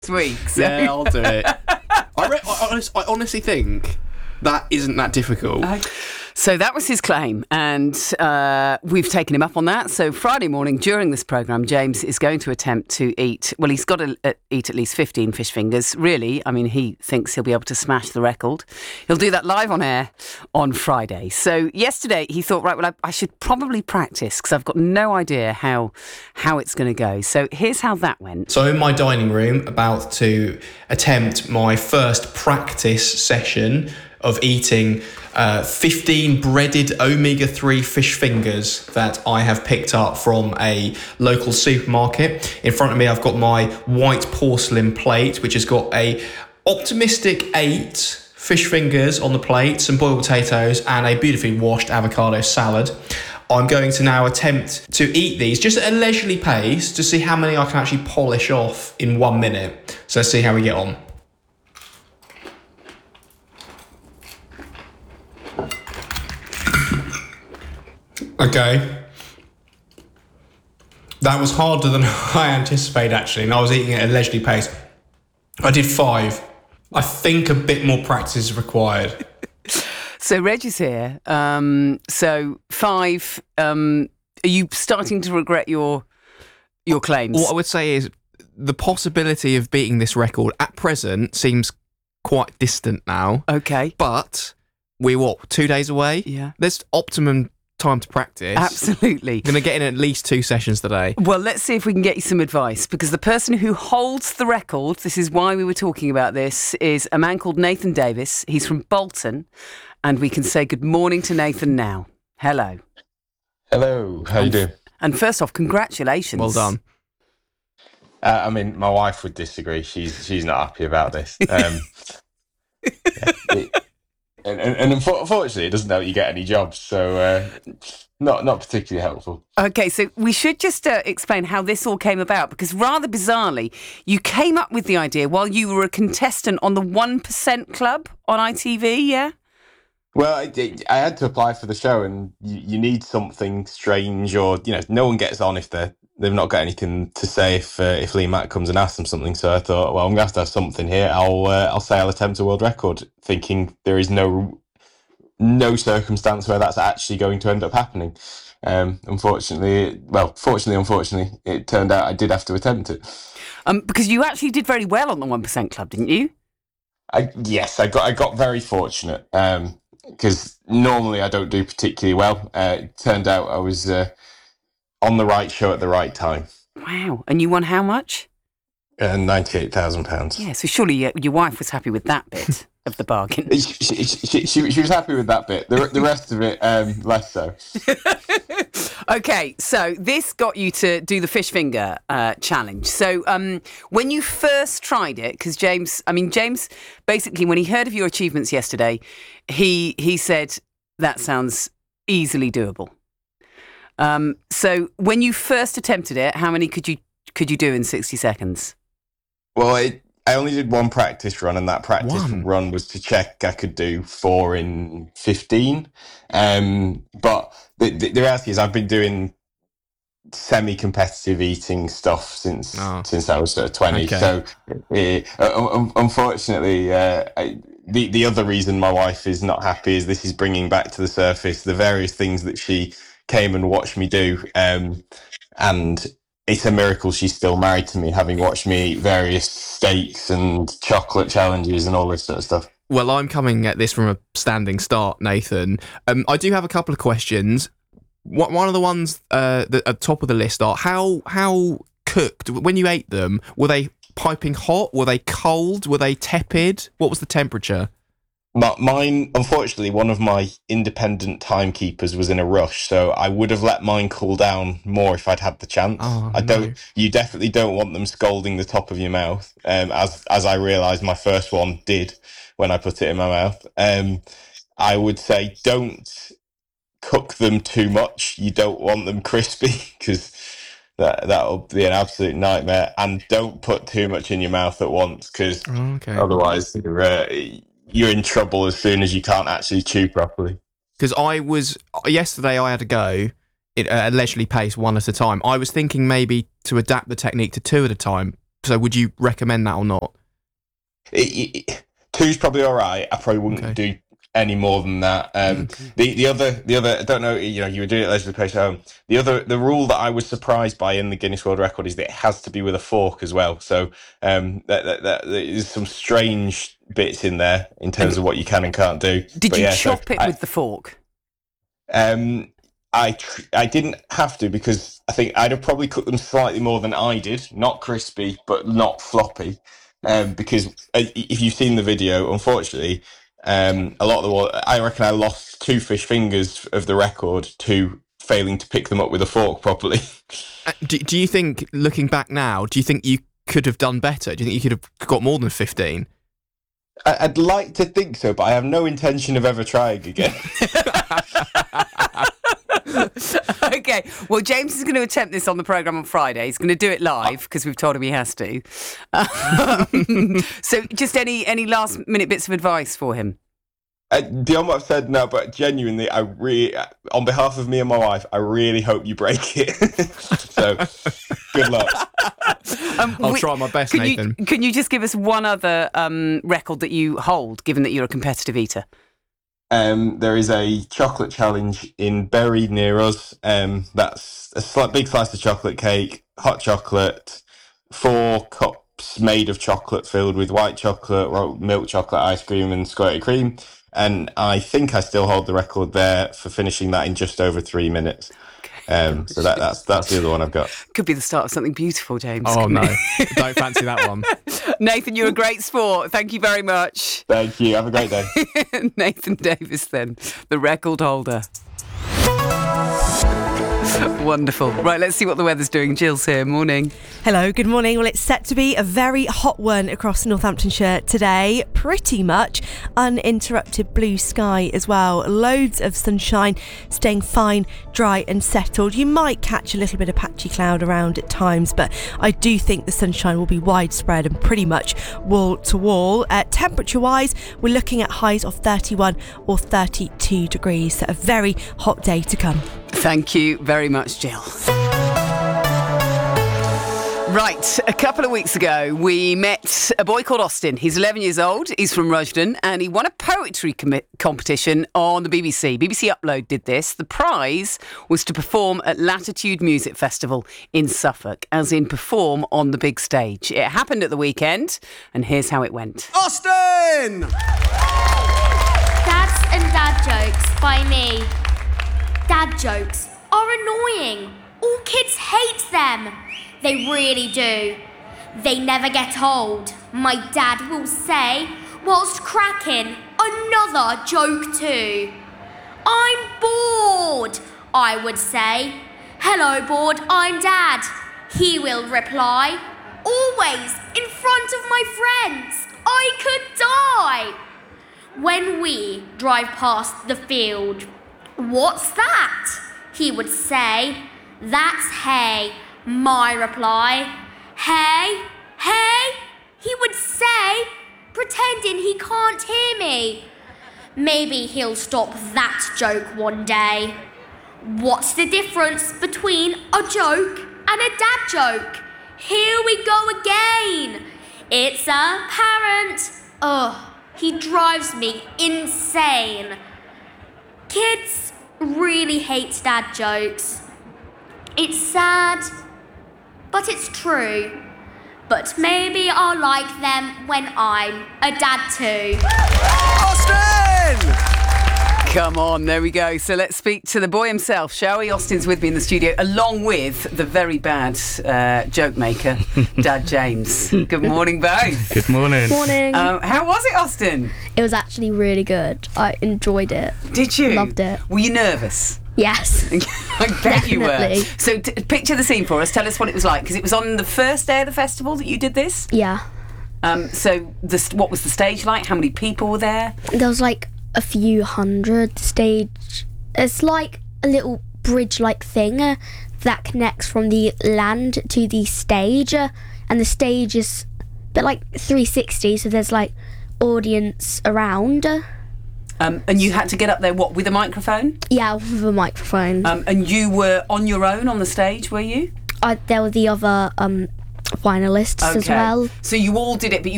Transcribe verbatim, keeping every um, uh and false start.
week. So. Yeah, I'll do it. I, re- I, honest, I honestly think that isn't that difficult. Okay. So that was his claim, and uh, we've taken him up on that. So Friday morning during this programme, James is going to attempt to eat, well, he's got to uh, eat at least fifteen fish fingers. Really, I mean, he thinks he'll be able to smash the record. He'll do that live on air on Friday. So yesterday he thought, right, well, I, I should probably practice because I've got no idea how, how it's going to go. So here's how that went. So in my dining room, about to attempt my first practice session of eating uh, fifteen breaded omega three fish fingers that I have picked up from a local supermarket. In front of me, I've got my white porcelain plate, which has got a optimistic eight fish fingers on the plate, some boiled potatoes, and a beautifully washed avocado salad. I'm going to now attempt to eat these just at a leisurely pace to see how many I can actually polish off in one minute. So let's see how we get on. Okay. That was harder than I anticipated, actually, and I was eating at a leisurely pace. I did five. I think a bit more practice is required. So Reg is here. Um, so five. Um, are you starting to regret your your claims? What I would say is the possibility of beating this record at present seems quite distant now. Okay. But we're, what, two days away? Yeah. There's optimum time to practice. Absolutely. Going to get in at least two sessions today. Well, let's see if we can get you some advice, because the person who holds the record, this is why we were talking about this, is a man called Nathan Davis. He's from Bolton, and we can say good morning to Nathan now. Hello. Hello, how you doing? And first off, congratulations. Well done. Uh, I mean, my wife would disagree. She's she's not happy about this. Um, yeah, it, and, and, and unfortunately, it doesn't help you get any jobs, so uh, not not particularly helpful. Okay, so we should just uh, explain how this all came about, because rather bizarrely, you came up with the idea while you were a contestant on the one percent Club on I T V, yeah? Well, I, I had to apply for the show, and you, you need something strange, or you know, no one gets on if they they've not got anything to say if uh, if Lee Mack comes and asks them something. So I thought, well, I'm gonna have to have something here. I'll uh, I'll say I'll attempt a world record, thinking there is no no circumstance where that's actually going to end up happening. Um, unfortunately, well, fortunately, unfortunately, it turned out I did have to attempt it. Um, because you actually did very well on the one percent Club, didn't you? I, yes, I got I got very fortunate. Um, because normally I don't do particularly well. Uh, it turned out I was uh, on the right show at the right time. Wow. And you won how much? Uh, ninety-eight thousand pounds. Yeah, so surely your, your wife was happy with that bit of the bargain. She, she, she, she, she was happy with that bit. The, the rest of it, um, less so. Okay, so this got you to do the fish finger uh, challenge. So um, when you first tried it, because James, I mean, James, basically, when he heard of your achievements yesterday, he he said, that sounds easily doable. Um, so when you first attempted it, how many could you could you do in sixty seconds? Well, it, I only did one practice run, and that practice One. run was to check I could do four in fifteen. Um, but the, the, the reality is I've been doing semi-competitive eating stuff since Oh. since I was sort of twenty. Okay. So uh, un- unfortunately, uh, I, the, the other reason my wife is not happy is this is bringing back to the surface the various things that she came and watched me do. Um, and it's a miracle she's still married to me, having watched me eat various steaks and chocolate challenges and all this sort of stuff. Well, I'm coming at this from a standing start, Nathan. Um, I do have a couple of questions. One one of the ones uh, that at the top of the list are how how cooked, when you ate them, were they piping hot? Were they cold? Were they tepid? What was the temperature? My, mine, unfortunately, one of my independent timekeepers was in a rush, so I would have let mine cool down more if I'd had the chance. Oh, I don't. no. You definitely don't want them scalding the top of your mouth, um, as as I realised my first one did when I put it in my mouth. Um, I would say don't cook them too much. You don't want them crispy, because that that'll be an absolute nightmare. And don't put too much in your mouth at once, because Oh, okay. otherwise you're, uh, you're in trouble as soon as you can't actually chew properly. Because I was yesterday, I had to go at a leisurely pace, one at a time. I was thinking maybe to adapt the technique to two at a time, So would you recommend that or not? It, it, two's probably all right. I probably wouldn't Okay. do any more than that. Um, Okay. the the other the other I don't know. You know, you were doing it at Leisure Place Home. The other the rule that I was surprised by in the Guinness World Record is that it has to be with a fork as well. So um, that, that, that there's some strange bits in there in terms of what you can and can't do. Did But you yeah, so chop it I- with the fork? Um, I tr- I didn't have to because I think I'd have probably cooked them slightly more than I did. Not crispy, but not floppy. Um, because uh, if you've seen the video, unfortunately, um, a lot of the wa- I reckon I lost two fish fingers of the record to failing to pick them up with a fork properly. Uh, Do, do you think, looking back now, do you think you could have done better? Do you think you could have got more than fifteen? I- I'd like to think so, but I have no intention of ever trying again. Okay, well, James is going to attempt this on the programme on Friday. He's going to do it live because we've told him he has to. Um, so just any any last minute bits of advice for him? Uh, beyond what I've said, no, but genuinely, I really, on behalf of me and my wife, I really hope you break it. So, good luck. Um, I'll we- try my best, can Nathan. You, can you just give us one other um, record that you hold, given that you're a competitive eater? Um, there is a chocolate challenge in Bury near us. Um, that's a sli- big slice of chocolate cake, hot chocolate, four cups made of chocolate filled with white chocolate, ro- milk chocolate ice cream, and squirty cream. And I think I still hold the record there for finishing that in just over three minutes. Um, so that, that's that's the other one I've got. Could be the start of something beautiful, James. Oh, couldn't no. it? Don't fancy that one. Nathan, you're a great sport. Thank you very much. Thank you. Have a great day. Nathan Davis, then, the record holder. Wonderful. Right, let's see what the weather's doing. Jill's here. Morning. Hello, good morning. Well, it's set to be a very hot one across Northamptonshire today. Pretty much uninterrupted blue sky as well. Loads of sunshine, staying fine, dry and settled. You might catch a little bit of patchy cloud around at times, but I do think the sunshine will be widespread and pretty much wall to wall. Uh, temperature-wise, we're looking at highs of thirty-one or thirty-two degrees. So a very hot day to come. Thank you very much, Jill. Right, a couple of weeks ago, we met a boy called Austin. He's eleven years old, he's from Rushden, and he won a poetry com- competition on the B B C. B B C Upload did this. The prize was to perform at Latitude Music Festival in Suffolk, as in perform on the big stage. It happened at the weekend, and here's how it went. Austin! Dads and Dad Jokes by me. Dad jokes are annoying. All kids hate them. They really do. They never get old, my dad will say, whilst cracking another joke too. I'm bored, I would say. Hello, bored, I'm Dad. He will reply. Always in front of my friends. I could die. When we drive past the field, what's that? He would say. That's hay, my reply. Hay, hay, he would say, pretending he can't hear me. Maybe he'll stop that joke one day. What's the difference between a joke and a dad joke? Here we go again. It's a parent. Ugh, he drives me insane. Kids really hate dad jokes. It's sad, but it's true. But maybe I'll like them when I'm a dad too. Austin! Come on, there we go. So let's speak to the boy himself, shall we? Austin's with me in the studio, along with the very bad uh, joke maker, Dad James. Good morning, both. Good morning. Morning. Um, how was it, Austin? It was actually really good. I enjoyed it. Did you? Loved it. Were you nervous? Yes. I bet you were. Definitely. So t- picture the scene for us. Tell us what it was like, because it was on the first day of the festival that you did this. Yeah. Um, so the, what was the stage like? How many people were there? There was like a few hundred stage. It's like a little bridge-like thing uh, that connects from the land to the stage, uh, and the stage is a bit like three sixty. So there's like audience around. Uh, Um, and you had to get up there, what, with a microphone? yeah, with a microphone. Um, and you were on your own on the stage, were you? I, there were the other um, finalists as well. So you all did it, but you